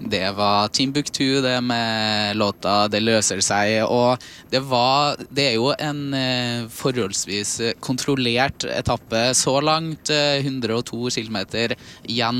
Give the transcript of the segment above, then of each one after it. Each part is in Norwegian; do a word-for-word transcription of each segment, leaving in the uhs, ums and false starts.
Det var Timbuktu, det med låta Det løser seg, og det var, det er jo en eh, forholdsvis kontrollert etappe så langt, eh, hundre og to kilometer igjen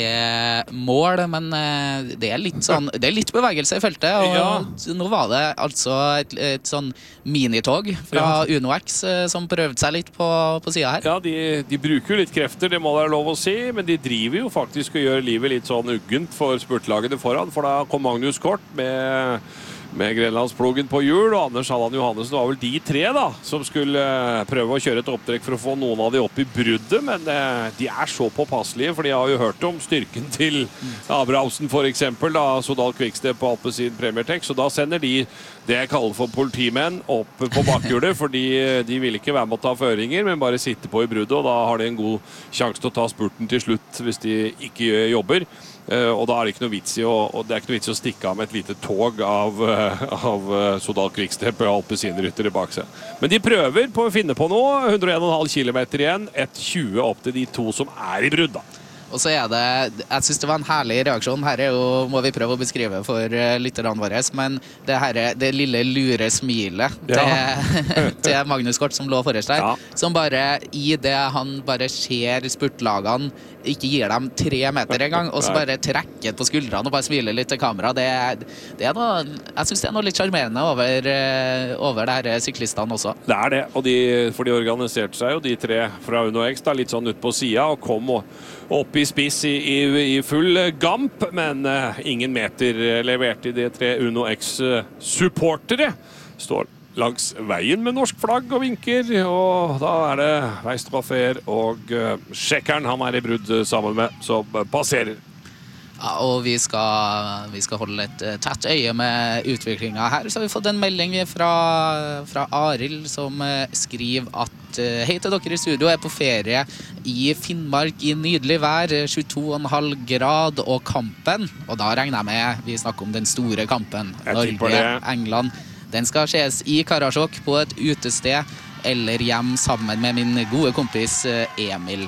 til mål, men eh, det er litt sånn, det er litt bevegelse i feltet, og Ja. nå var det altså et, et sånn minitog fra Ja. Uno X eh, som prøvde seg litt på, på siden her. Ja, de, de bruker jo litt krefter, det må være lov å si, men de driver jo faktisk og gjør livet litt sånn uggent for spurtlagene foran, for da kom Magnus Kort med, med Grenlandsplogen på hjul, og Anders Halland Johannessen var vel de tre da, som skulle prøve å kjøre et opptrekk for å få noen av de opp i bruddet, men eh, de er så påpasselige, for de har jo hørt om styrken til Abrahamsen for eksempel, da, Sodal Quickstep på Alpecin Premier Tech, så da sender de det jeg kaller for politimenn opp på bakhjulet, fordi de vil ikke være med å ta føringer, men bare sitte på i bruddet, og da har de en god sjanse til å ta spurten til slutt hvis de ikke jobber. Uh, og da er det ikke noe vits i å, og det er ikke noe vits i å stikke av med et lite tog av, uh, av uh, Sodal Quickstep og alpesinryttere bak seg. Men de prøver på å finne på noe. hundre og en komma fem kilometer igjen, ett tjue opp til de to som er i brudd da. Og så er det, jeg synes det var en herlig reaksjon, her er jo, må vi prøve å beskrive for uh, lytterne våre, men det her, det lille lure smilet Ja. til, til Magnus Kort som lå forrest der, Ja. som bare i det han bare ser spurtlagene, ikke gir dem tre meter en gang, og så Nei. bare trekker på skuldrene og bare smiler litt til kamera. Det, det er noe, jeg synes det er noe litt charmerende over, uh, over det her syklistene også. Det er det, og de, for de organiserte seg jo, de tre fra Uno X, da, litt sånn ut på siden, og kom og, opp i spiss i, i, i full gamp, men uh, ingen meter leverte de tre Uno X-supportere. Står langs veien med norsk flagg og vinker, og da er det Weistraffer og uh, sjekkeren han er i brudd sammen med, som uh, passerer. Ja, og vi skal, vi skal holde et eh, tett øye med utviklingen her. Så har vi fått en melding fra, fra Arild som eh, skriver at eh, hei til dere i studio, er på ferie i Finnmark i nydelig vær, tjueto komma fem grad og kampen. Og da regner jeg med, vi snakker om den store kampen. Jeg tipper Norge, det. England. Den skal ses i Karasjok på et utested, eller hjem sammen med min gode kompis eh, Emil.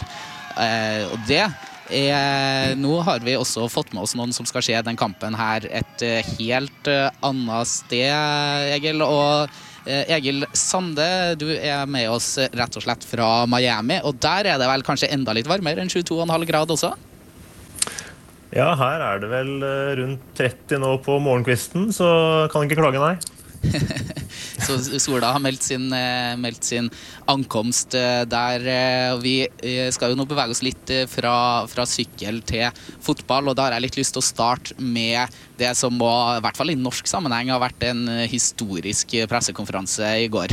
Eh, og det Eh, nå har vi også fått med oss noen som skal se den kampen her et eh, helt eh, annet sted, Egil. Og eh, Egil Sande, du er med oss eh, rett og slett fra Miami, og der er det vel kanskje enda litt varmere enn tjueto komma fem grad også? Ja, her er det vel eh, rundt tretti nå på morgenkvisten, så kan ikke klage, nei. Så sola har meldt sin, eh, meldt sin ankomst eh, der. eh, Vi eh, skal jo nå bevege oss litt eh, fra, fra sykkel til fotball, og da har jeg litt lyst til å starte med det som må, i hvert fall i norsk sammenheng, har vært en eh, historisk pressekonferanse i går.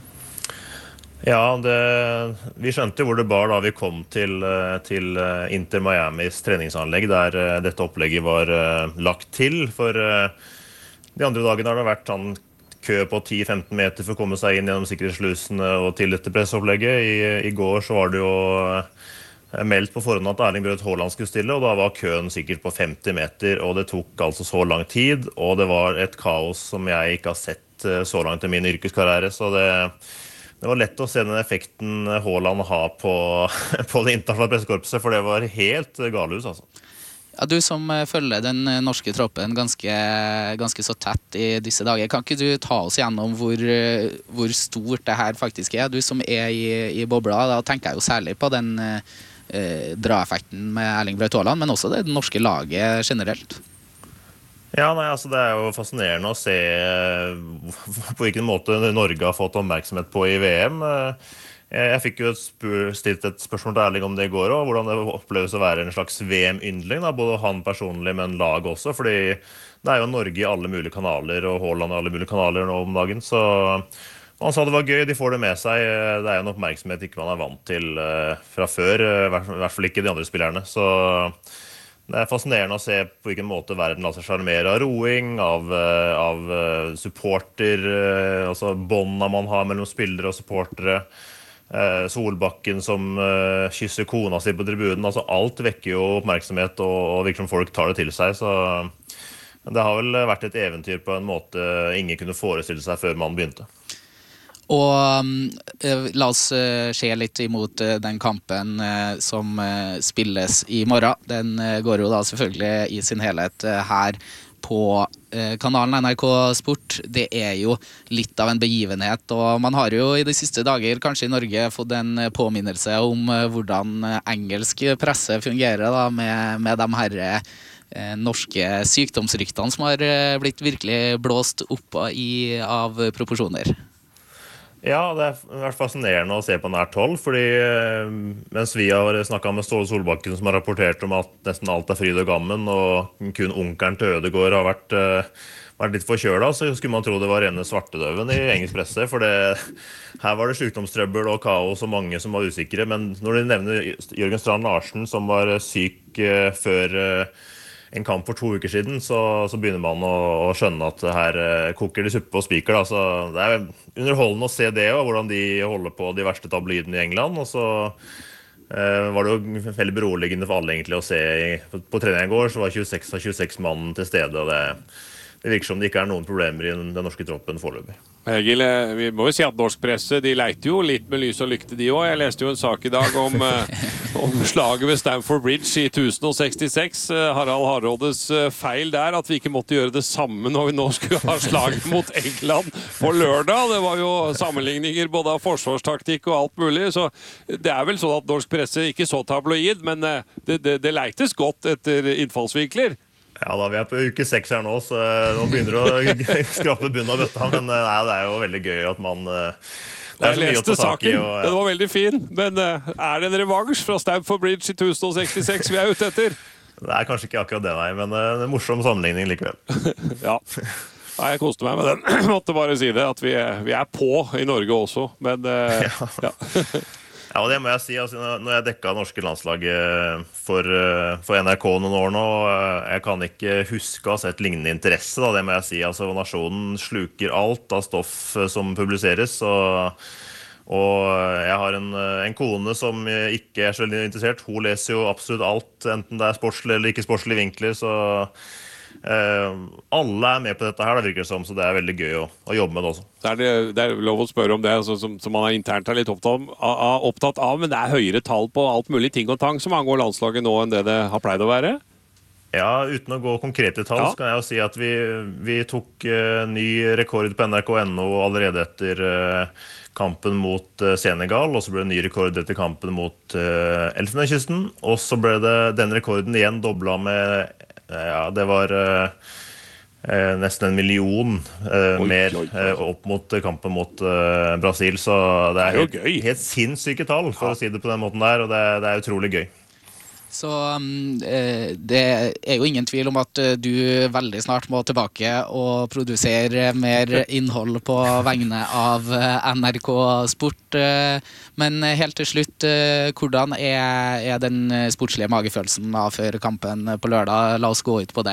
Ja, det, vi skjønte hvor det bar da vi kom til, eh, til eh, Inter Miamis treningsanlegg, der eh, dette opplegget var eh, lagt til. For eh, de andre dagene har det vært sånn kø på ti til femten meter for å komme seg inn gjennom sikkerhetsslusene og til dette presseopplegget. I, I går så var det jo eh, meldt på forhånd at Erling Braut Haaland skulle stille, og da var køen sikkert på femti meter, og det tok altså så lang tid, og det var et kaos som jeg ikke har sett eh, så langt i min yrkeskarriere, så det, det var lett å se den effekten Haaland har på, på det internasjonale pressekorpset, for det var helt galehus, altså. Ja, du som eh, følger den eh, norske troppen ganske, ganske så tett i disse dager, kan ikke du ta oss gjennom hvor, eh, hvor stort det her faktisk er? Du som er i, i bobla, da tenker jeg jo særlig på den eh, draeffekten med Erling Braut Haaland, men også det norske laget generelt. Ja, nei, altså det er jo fascinerende å se på hvilken måte Norge har fått oppmerksomhet på i V M. Jeg fikk jo et spør, stilt et spørsmål til Erling om det i går, og hvordan det oppleves å være en slags V M-yndling, både han personlig, men lag også, fordi det er jo Norge i alle mulige kanaler, og Haaland i alle mulige kanaler nå om dagen, så han sa det var gøy, de får det med seg, det er jo en oppmerksomhet ikke man er vant til fra før, i hvert fall ikke de andre spillerne, så det er fascinerende å se på hvilken måte verden lar seg sjarmere av roing, av, av supporter, altså båndene man har mellom spillere og supportere, Eh, Solbakken som eh, kysser kona si på tribunen, altså alt vekker jo oppmerksomhet og, og virker som folk tar det til seg, så det har vel vært et eventyr på en måte ingen kunne forestille seg før man begynte. Og uh, la oss uh, se litt imot uh, den kampen uh, som uh, spilles i morgen. Den uh, går jo da selvfølgelig i sin helhet uh, her på uh, kanalen N R K Sport. Det er jo litt av en begivenhet, og man har jo i de siste dager kanskje i Norge fått en påminnelse om uh, hvordan engelsk presse fungerer da, med, med de her uh, norske sykdomsryktene som har uh, blitt virkelig blåst opp i, av proporsjoner. Ja, det har vært fascinerende å se på nært hold, fordi mens vi har snakket med Ståle Solbakken som har rapportert om at nesten alt er fryd og gammen, og kun onkelen til Ødegaard har vært, vært litt forkjølet, så skulle man tro det var rene svartedøven i engelsk presse, for det, her var det sykdomstrøbbel og kaos og mange som var usikre, men når de nevner Jørgen Strand Larsen som var syk før en kamp for to uker siden, så, så begynner man å, å skjønne at her eh, koker de suppe og spiker. Da. Så det er underholdende å se det, og hvordan de holder på de verste tabloidene i England. Og så eh, var det jo veldig beroligende for alle egentlig å se. På, på treningen i går så var tjueseks av tjueseks mann til stede, og det, det virker som det ikke er noen problemer i den, den norske troppen foreløpig. Egil, vi må jo si at norsk presse, de leiter jo litt med lys og lykte de også. Jeg leste jo en sak i dag om, om slaget ved Stamford Bridge i tusen og sekstiseks. Harald Hardrådes feil der, at vi ikke måtte gjøre det samme når vi nå skulle ha slaget mot England på lørdag. Det var jo sammenligninger både av forsvarstaktikk og alt mulig, så det er vel sånn at norsk presse ikke så tabloid, men det, det, det leites godt etter innfallsvinkler. Ja da, vi er på uke seks her nå, så nå begynner det å skrape bunnen av bøtta, men nei, det er jo veldig gøy at man... Det er så mye å ta tak i. Og, ja. Den var veldig fin, men uh, er det en revansj fra Stamford Bridge i tusen og sekstiseks vi er ute etter? Det er kanskje ikke akkurat det, nei, men uh, det er en morsom sammenligning likevel. Ja, nei, jeg koste meg med den. Måtte bare si det, at vi er, vi er på i Norge også, men... Uh, ja. ja. Ja, og det må jeg si, altså, når jeg dekket norske landslaget for, for N R K noen år nå, jeg kan ikke huske å ha sett lignende interesse, da, det må jeg si. Altså, nasjonen sluker alt av stoff som publiseres, og, og jeg har en, en kone som ikke er så veldig interessert. Hun leser jo absolutt alt, enten det er sportslig eller ikke sportslig vinkler, så Uh, alle er med på dette her, det virker det som, så det er veldig gøy å, å jobbe med det også. Det er, det, det er lov å spørre om det, altså, som, som man er internt er litt opptatt, av, opptatt av, men det er høyere tall på alt mulig ting og tang som angår landslaget nå enn det det har pleid å være? Ja, uten å gå konkrete tall, ja. Så kan jeg jo si at vi, vi tok uh, ny rekord på N R K punktum N O allerede etter uh, kampen mot uh, Senegal, og så ble det ny rekord etter kampen mot uh, Elfenbenskysten, og så ble det den rekorden igjen doblet med ja, det var eh, nesten en million eh, oi, mer oi, oi. Eh, opp mot kampen mot eh, Brasil, så det er helt, helt sinnssyke tall, for ja. Å si det på den måten der, og det, det er utrolig gøy. Så um, det er jo ingen tvil om at du veldig snart må tilbake og produsere mer innhold på vegne av N R K Sport. Men helt til slutt, hvordan er, er den sportslige magefølelsen da før kampen på lørdag? La oss gå ut på det.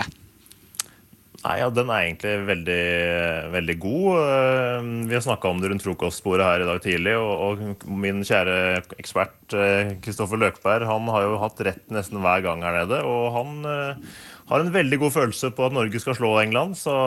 Nei, ja, den er egentlig veldig, veldig god. Vi har snakket om det rundt frokostbordet her i dag tidlig, og, og min kjære ekspert Kristoffer Løkberg, han har jo hatt rett nesten hver gang her nede, og han uh, har en veldig god følelse på at Norge skal slå England, så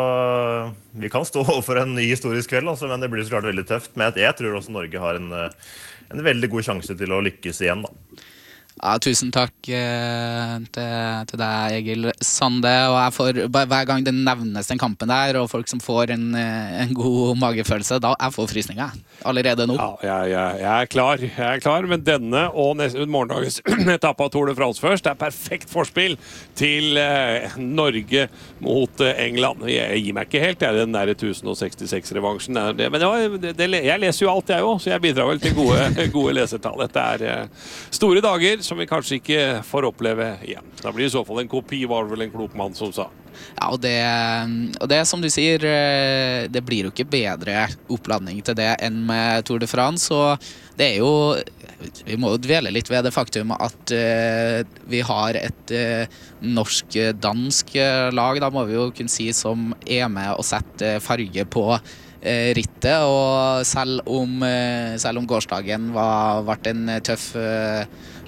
vi kan stå overfor en ny historisk kveld, altså, men det blir så klart veldig tøft. Men jeg tror også Norge har en, en veldig god sjanse til å lykkes igjen da. Ja, tusen takk eh, til, til deg, Egil Sande. Og jeg får, hver gang det nevnes den kampen der, og folk som får en, en god magefølelse, da jeg får frysninger allerede nå. Ja, jeg, jeg, jeg er klar, jeg er klar, men denne og neste, morgendagens etappe av Tour de France først, det er perfekt forspill til eh, Norge mot eh, England. Jeg gir meg ikke helt, jeg, den der tusen og sekstiseks-revansjen. Men det var, det, det, jeg leser jo alt, jeg også, så jeg bidrar vel til gode, gode lesertall. Dette er eh, store dager som vi kanskje ikke får oppleve igjen. Da blir det i så fall en kopi, var vel en klok mann som sa. Ja, og det, og det som du sier, det blir jo ikke bedre oppladning til det enn med Tour de France, og det er jo, vi må jo dvele litt ved det faktum at uh, vi har et uh, norsk-dansk lag, da må vi jo kunne si, som er med og setter farge på uh, rittet, og selv om, uh, selv om gårsdagen var, vært en tøff uh,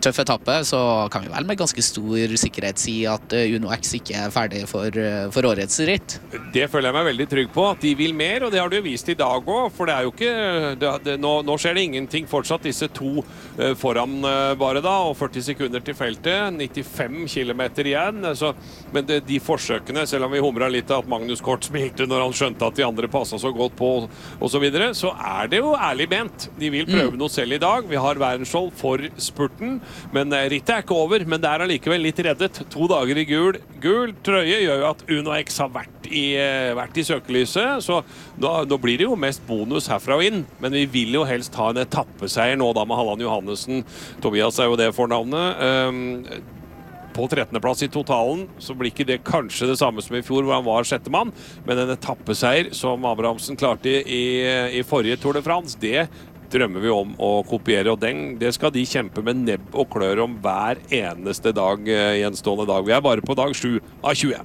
tøff etappe, så kan vi vel med ganske stor sikkerhet si at Uno X ikke er ferdig for, for årets ritt. Det føler jeg meg veldig trygg på, at de vil mer, og det har du vist i dag også, for det er jo ikke, det, det, nå, nå skjer det ingenting fortsatt, disse to uh, foran uh, bare da, og førti sekunder til feltet, nittifem kilometer igjen, altså, men det, de forsøkene, selv om vi humret litt at Magnus Kort smilte når han skjønte at de andre passet så godt på, og så videre, så er det jo ærlig ment. De vil prøve mm. noe selv i dag. Vi har Wernskjold for spurten, men uh, rittet er ikke over, men det er allikevel litt reddet. To dager i gul, gul trøye gjør jo at Uno X har vært i, uh, vært i søkelyset, så da, da blir det jo mest bonus herfra og inn, men vi vil jo helst ha en etappeseier nå da med Halland Johannessen. Tobias er jo det fornavnet. Um, på trettende plass i totalen, så blir ikke det kanskje det samme som i fjor, hvor han var sjettemann, men en etappeseier som Abrahamsen klarte i, i forrige Tour de France, det drømmer vi om å kopiere, og den, det skal de kjempe med nebb og klør om hver eneste dag, gjenstående dag. Vi er bare på dag sju av tjueen.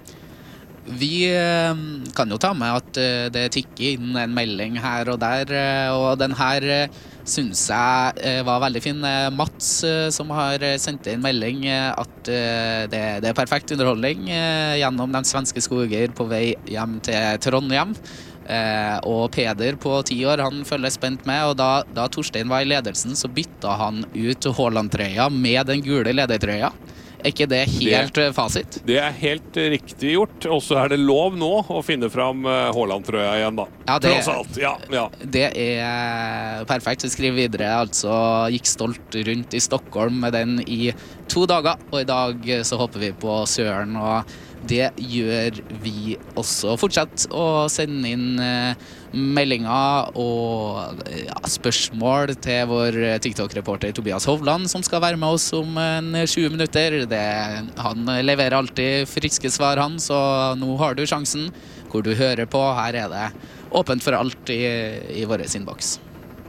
Vi kan jo ta med at det tikker inn en melding her og der, og den her synes jeg var veldig fin. Mats som har sendt inn melding at det, det er perfekt underholdning gjennom de svenske skoger på vei hjem til Trondheim. Og Peder på ti år, han følger spent med, og da, da Torstein var i ledelsen, så bytta han ut Haaland-trøya med den gule ledertrøya. Er ikke det helt det, fasit? Det er helt riktig gjort, og så er det lov nå å finne fram Haaland-trøya igjen da. Ja, det, tross alt, ja, ja. Det er perfekt, så skriver videre, altså gikk stolt rundt i Stockholm med den i to dager, og i dag så hopper vi på Søren, og det gjør vi også. Fortsett å sende inn uh, meldinger og ja, spørsmål til vår TikTok-reporter Tobias Hovland, som skal være med oss om en tjue minutter. Det, han leverer alltid friske svar, han, så nå har du sjansen. Hvor du hører på, her er det åpent for alt i, i vår innboks.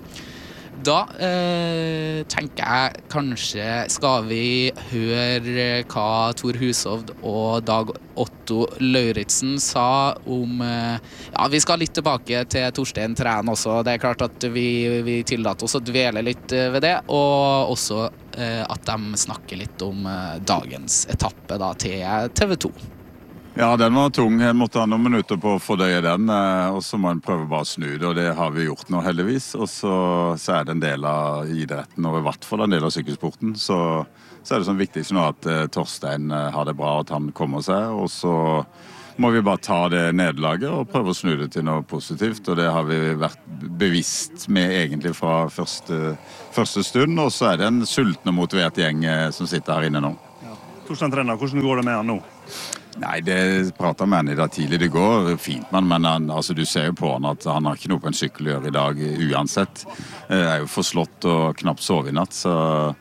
Da eh, tenker jeg kanskje skal vi høre hva Tor Hushovd og Dag Otto Lauritsen sa om eh, ja, vi skal litt tilbake til Torstein Træn også. Det er klart at vi, vi tillater oss å dvele litt ved det, og også eh, at de snakker litt om eh, dagens etappe da, til T V to. Ja, den var tung. Jeg måtte ha noen minutter på å fordøye den, og så må en prøve bare å snu det, og det har vi gjort nå heldigvis. Og så, så er det en del av idretten, og i hvert fall en del av sykkelsporten. Så, så er det sånn viktigst nå at uh, Torstein uh, har det bra, at han kommer seg, og så må vi bare ta det nederlaget og prøve å snu det til noe positivt, og det har vi vært bevisst med egentlig fra første, første stund, og så er det en sulten og motivert gjeng uh, som sitter her inne nå. Ja. Torstein trener, hvordan går det med han nå? Nei, det prater med han i dag tidlig. Det går fint, men, men han, altså, du ser jo på han at han har ikke noe på en sykkel å gjøre i dag uansett. Jeg er jo forslått og knapt sove i natt, så,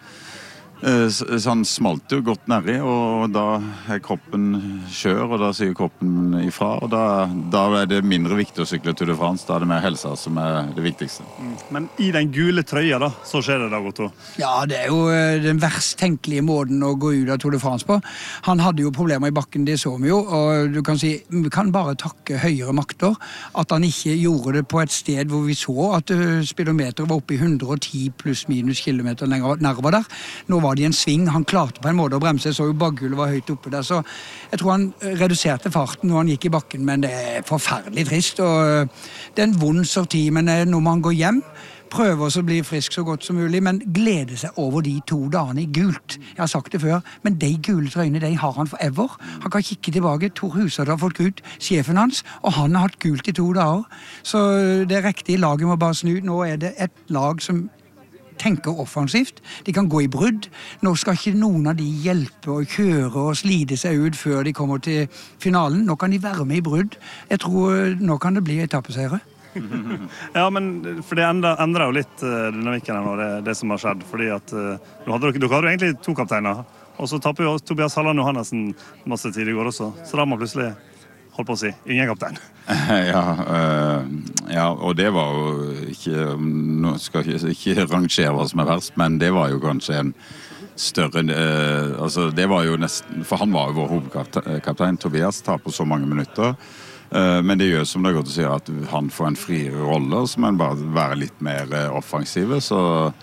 så, så han smalt jo godt nærlig, og da er kroppen skjør, og da sier kroppen ifra, og da, da er det mindre viktig å sykle Tour de France, da er det mer helsa som er det viktigste. Mm. Men i den gule trøya da, så skjer det da, Otto? Ja, det er jo den verst tenkelige måten å gå ut av Tour de France på. Han hadde jo problemer i bakken, det så vi jo, og du kan si, vi kan bare takke høyere makter at han ikke gjorde det på et sted hvor vi så at speedometeret var oppe i hundre og ti pluss minus kilometer nærmere der. Nå var det i en sving, han klarte på en måte å bremse, så jo baghjulet var høyt oppe der, så jeg tror han reduserte farten når han gikk i bakken, men det er forferdelig trist, og det er en vond sorti, men nå må han gå hjem, prøve å bli frisk så godt som mulig, men glede seg over de to dagene i gult. Jeg har sagt det før, men de gule trøyene, de har han forever. Han kan kikke tilbake, Tor Hushovd har fått ut sjefen hans, og han har hatt gult i to dager. Så det er riktig, laget må bare snu. Nå er det et lag som tenker offensivt, de kan gå i brudd. Nå skal ikke noen av de hjelpe å kjøre og slide seg ut før de kommer til finalen. Nå kan de være med i brudd. Jeg tror nå kan det bli etappeseiere. Ja, men for det endrer, endrer jo litt uh, dynamikken her nå, det, det som har skjedd, fordi at uh, du hadde, dere hadde jo egentlig to kapteiner, og så tapper jo Tobias Halland Johannessen masse tid i går også, så da må plutselig holdt på å si, ingen kaptein. Ja, øh, ja, og det var jo ikke, nå skal jeg ikke rangere hva som er verst, men det var jo kanskje en større, øh, altså det var jo nesten, for han var jo vår hovedkaptein, Tobias, tar på så mange minutter, øh, men det gjør som det er godt å si at han får en friere rolle, så man bare være litt mer offensive, så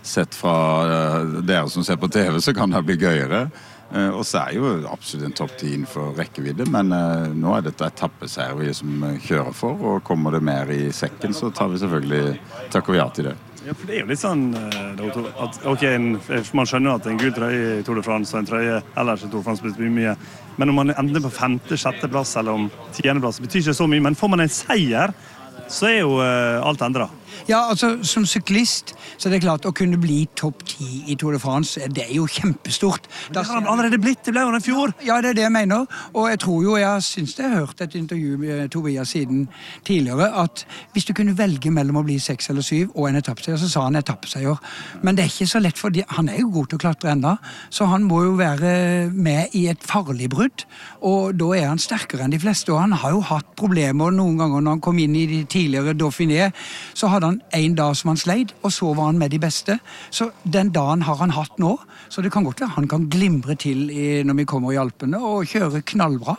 sett fra uh, dere som ser på T V, så kan det bli gøyere. Uh, og så er jo absolutt en topp ti innenfor rekkevidde, men uh, nå er dette etappeseier vi som kjører for, og kommer det mer i sekken, så tar vi selvfølgelig takker vi ja til det. Ja, for det er jo litt sånn at ok, en, man skjønner at en gul trøye i Tour de France og en trøye ellers i Tour de France betyr mye, men om man ender på femte, sjette plass eller om tiende plass, betyr ikke så mye, men får man en seier, så er jo uh, alt endret. Ja, altså som syklist så er det klart å kunne bli topp ti i Tour de France, det er jo kjempestort. Men det har han allerede blitt, det ble jo den fjor. Ja, det er det jeg mener, og jeg tror jo, jeg synes det jeg har hørt et intervju med Tobias siden tidligere, at hvis du kunne velge mellom å bli seks eller syv og en etappeseier, så sa han etappeseier. Men det er ikke så lett, for han er jo god til å klatre enda, så han må jo være med i et farlig brudd, og da er han sterkere enn de fleste, og han har jo hatt problemer noen ganger når han kom inn i de tidligere Dauphiné, så hadde han en dag som han sleid, og så var han med de beste. Så den dagen har han hatt nå, så det kan godt være han kan glimre til i, når vi kommer i Alpene, og kjøre knallbra.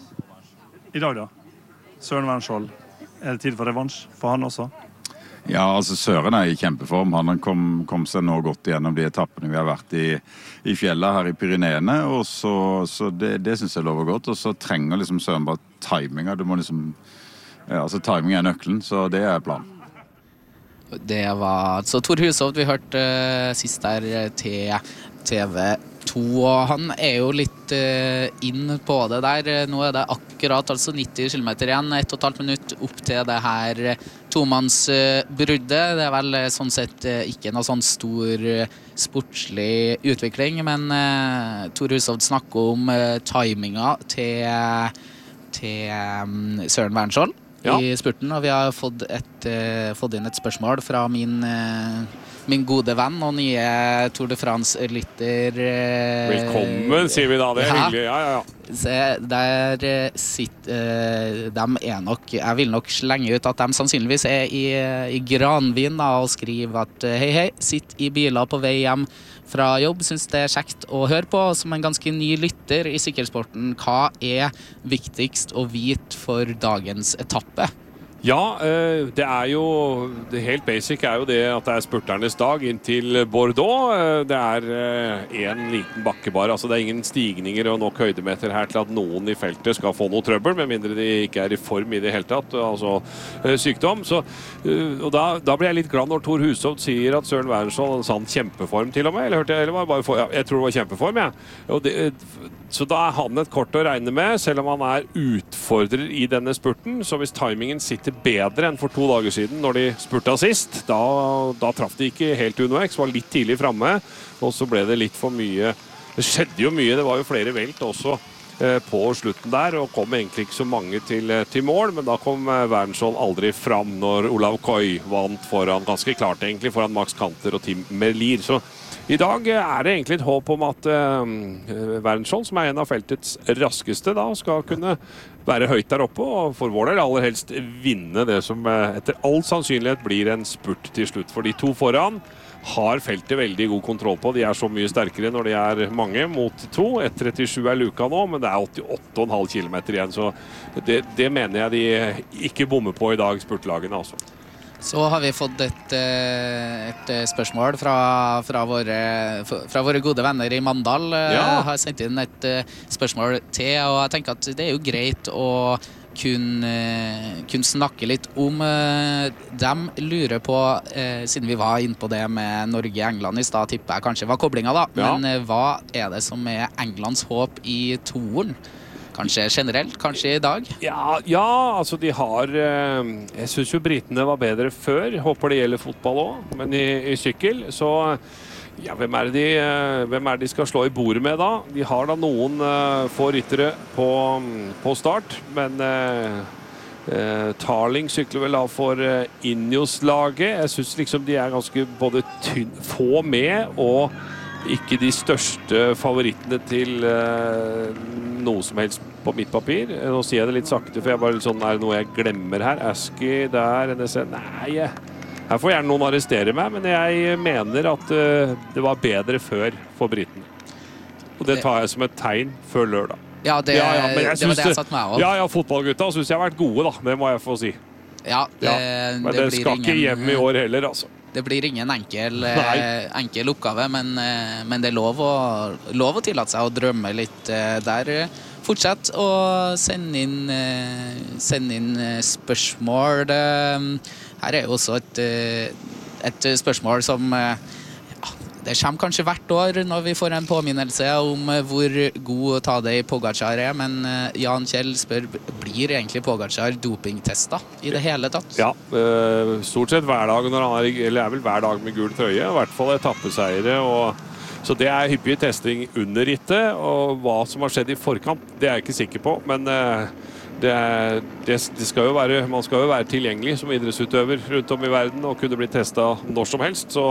I dag da, Søren Wernskjold, er det tid for revansj for han også? Ja, altså Søren er i kjempeform. Han kom, kom seg nå godt gjennom de etappene vi har vært i, i fjellet her i Pyreneene, og så, så det, det synes jeg lover godt, og så trenger liksom Søren bare timinga. Du må liksom, ja, altså timing er nøkkelen, så det er planen. Det var så Thor Hushovd vi hørte uh, sist der til T V to, og han er jo litt uh, inn på det der. Nå er det akkurat altså nitti kilometer igjen, ett og et halvt minutt opp til det her tomannsbruddet. Det er vel sånn sett uh, ikke noe sånn stor uh, sportslig utvikling, men uh, Thor Hushovd snakker om uh, timinga til, til um, Søren Wernskjold. Ja. I spurten, og vi har fått, et, uh, fått inn et spørsmål fra min, uh, min gode venn og nye Tour de France-lytter. Uh, Velkommen, sier vi da. Det er ja. Hyggelig. Ja, ja, ja. Se, der uh, sitter uh, de er nok, jeg vil nok slenge ut at de sannsynligvis er i, i Granvin da, og skriver at uh, hei hei, sitt i biler på vei hjem fra jobb, synes det er kjekt å høre på. Som en ganske ny lytter i sykkelsporten, hva er viktigst å vite for dagens etappe? Ja, det er jo det helt basic er jo det at det er spurternes dag inn til Bordeaux. Det er en liten bakkebar, altså det er ingen stigninger og nok høydemeter her til at noen i feltet skal få noe trøbbel, med mindre de ikke er i form i det hele tatt, altså sykdom. Så, og da, da blir jeg litt glad når Thor Hushovd sier at Søren Wernskjold er sånn kjempeform til og med, eller hørte jeg, eller var bare for, ja, jeg tror det var kjempeform, ja. Og det, så da er han et kort å regne med, selv om han er utfordrer i denne spurten, så hvis timingen sitter bedre enn for to dager siden når de spurta sist, da, da traff de ikke helt unoeks, var litt tidlig fremme, og så ble det litt for mye. Det skjedde jo mye, det var jo flere velt også eh, på slutten der, og kom egentlig ikke så mange til, til mål, men da kom eh, Wernskjold aldri fram når Olav Koy vant foran, ganske klart egentlig, foran Max Kanter og Tim Merlier. Så i dag er det egentlig et håp om at uh, Wernskjold, som er en av feltets raskeste, da, skal kunne være høyt der oppe, og for vår del aller helst vinne det som uh, etter all sannsynlighet blir en spurt til slutt. For de to foran har feltet veldig god kontroll på. De er så mye sterkere når de er mange mot to. ett trettisju er luka nå, men det er åttiåtte komma fem kilometer igjen, så det, det mener jeg de ikke bommer på i dag, spurtlagene altså. Så har vi fått et, et spørsmål fra, fra, våre, fra våre gode venner i Mandal. Ja. Har sendt inn et spørsmål til, og jeg tenker at det er jo greit å kunne, kunne snakke litt om. De lurer på, siden vi var inne på det med Norge-England i stad, tipper jeg kanskje var koblinga da, ja. Men hva er det som er Englands håp i toeren? Kanskje generelt, kanskje i dag? Ja, ja, altså de har jeg synes jo britene var bedre før, håper det gjelder fotball også, men i, i sykkel så ja, hvem er, det de, hvem er det de skal slå i bordet med da? De har da noen uh, få ryttere på, på start, men uh, uh, Tarling sykler vel da for uh, Ineos-laget. Jeg synes liksom de er ganske både tynn, få med og ikke de største favorittene til uh, noe som helst på mitt papir. Nå sier jeg det litt sakte, for jeg bare sånn, er det noe jeg glemmer her? Aski der, N S N, nei, her får gjerne noen arrestere meg, men jeg mener at uh, det var bedre før for britene. Og det tar jeg som et tegn før lørdag. Ja, det, ja, ja, det var det jeg satt meg av. Ja, ja, fotballgutta synes jeg har vært gode da, det må jeg få si. Ja, det, ja, men det, det skal ikke hjem i år heller, altså. det blir ingen enkel, eh, enkel oppgave, men, eh, men det er lov å, lov å tillate seg å drømme litt eh, der. Fortsett å sende inn, eh, sende inn eh, spørsmål. Det, her er jo også et, eh, et spørsmål som eh, det kommer kanskje hvert år når vi får en påminnelse om hvor god Tadej Pogačar er, men Jan Kjell spør, blir egentlig Pogačar dopingtesta i det hele tatt? Ja, stort sett hver dag, når han er, eller er vel hver dag med gul trøye, i hvert fall etappeseiere, og så det er hyppig testing under rittet, og hva som har skjedd i forkant, det er jeg ikke sikker på, men det, det, det skal jo være, man skal jo være tilgjengelig som idrettsutøver rundt om i verden, og kunne bli testet når som helst, så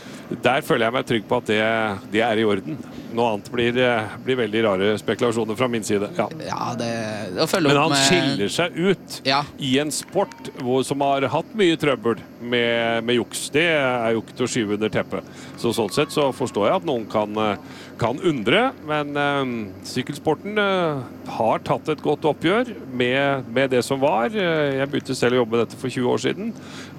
der føler jeg meg trygg på at det, det er i orden. Noe annet blir, blir veldig rare spekulasjoner fra min side. Ja, ja det, det følger Men opp han med... skiller seg ut ja. i en sport hvor, som har hatt mye trøbbel med, med juks. Det er jo ikke til å skyve under teppet. Så sånn sett så forstår jeg at noen kan, kan undre, men um, sykkelsporten uh, har tatt et godt oppgjør med, med det som var. Jeg begynte selv å jobbe med dette for tjue år siden.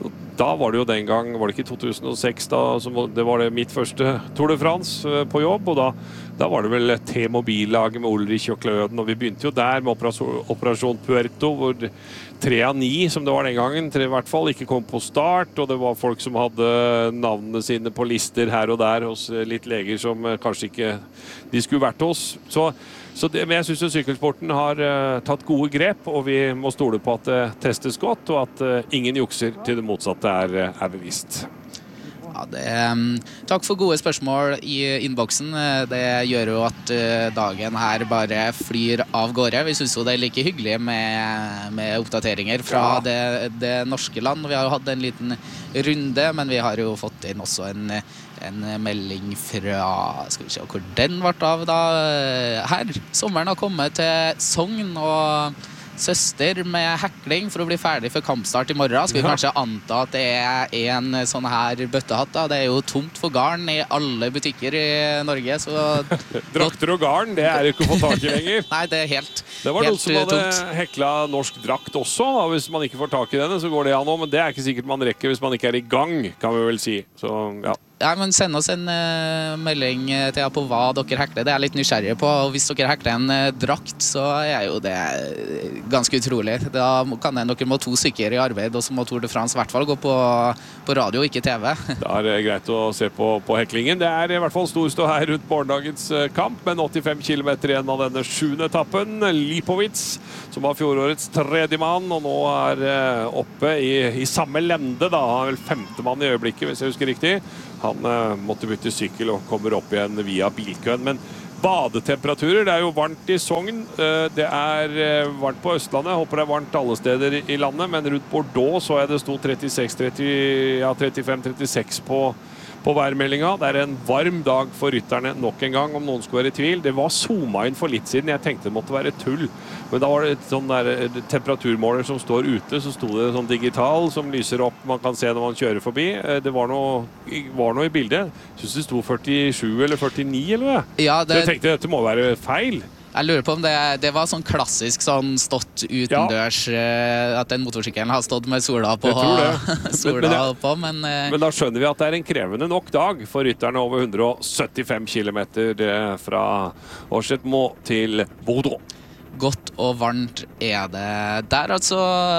Da var det jo den gang, var det ikke i to tusen og seks da, som det var det mitt første Tour de France uh, på jobb, og da, da var det vel T-mobillaget med Ulrich og Kløden, og vi begynte jo der med Operasjon, Operasjon Puerto, hvor tre av ni, som det var den gangen, tre i hvert fall, ikke kom på start, og det var folk som hadde navnene sine på lister her og der hos litt leger som uh, kanskje ikke de skulle vært hos. Så Så det, men jeg synes jo sykkelsporten har uh, tatt gode grep, og vi må stole på at det testes godt, og at uh, ingen jukser til det motsatte er, uh, er bevisst. Ja, det, um, takk for gode spørsmål i innboksen. Det gjør jo at uh, dagen her bare flyr av gårde. Vi synes jo det er like hyggelig med, med oppdateringer fra ja. det, det norske land. Vi har jo hatt en liten runde, men vi har jo fått inn også en en melding fra, skal vi se hvor den ble av da, her. Sommeren har kommet til Sogn, og søster med hekling for å bli ferdig for kampstart i morgen. Skal vi kanskje anta at det er en sånn her bøttehatt da? Det er jo tomt for garn i alle butikker i Norge, så... Drakter og garn, det er jo ikke å få tak i lenger. Nei, det er helt tomt. Det var noen som hadde tomt. Hekla norsk drakt også, da. Hvis man ikke får tak i denne, så går det an nå, men det er ikke sikkert man rekker hvis man ikke er i gang, kan vi vel si. Så, ja. Ja, men send oss en uh, melding til på hva dere hekler. Det er jeg litt nysgjerrig på. Og hvis dere hekler en uh, drakt, så er jo det ganske utrolig. Da kan det, dere må to stykker i arbeid, og så må Tour de France i hvert fall gå på, på radio, ikke T V. Det er greit å se på, på heklingen. Det er i hvert fall stor stå her rundt morgendagens uh, kamp, men åttifem kilometer igjen av denne sjuende etappen. Lipovitz, som var fjorårets tredje mann, og nå er uh, oppe i, i samme lende, da. Han er vel femte mann i øyeblikket, hvis jeg husker riktig. Han uh, måtte bytte sykkel og kommer opp igjen via bilkøen, men badetemperaturer, det er jo varmt i Sogn, uh, det er uh, varmt på Østlandet, jeg håper det er varmt alle steder i landet, men rundt Bordeaux så er det sto trettiseks, tretti, ja, trettifem trettiseks på, på værmeldinga. Det er en varm dag for rytterne nok en gang, om noen skulle være i tvil. Det var zoomet inn for litt siden, jeg tenkte det måtte være tull, men da var det et sånn der temperaturmåler som står ute, så sto det sånn digital som lyser opp, man kan se når man kjører forbi. Det var noe, var noe i bildet. Jeg synes det sto førtisju eller førtini eller noe. Ja, det... Så jeg tenkte dette må være feil. Jeg lurer på om det, det var sånn klassisk sånn stått utendørs, ja. At den motorsykkelen har stått med sola på. sola men, men, på men, men da skjønner vi at det er en krevende nok dag for rytterne over hundre og syttifem kilometer fra Orsetmo til Bordeaux. Godt og varmt er det der, altså.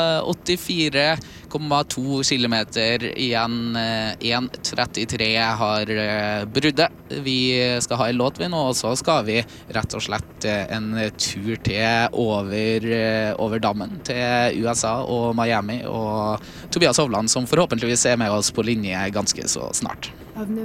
Åttifire komma to kilometer igjen. én trettitre har bruddet. Vi skal ha en låt vi nå, og så skal vi rett og slett en tur til over, over dammen til U S A og Miami, og Tobias Hovland som forhåpentligvis er med oss på linje ganske så snart.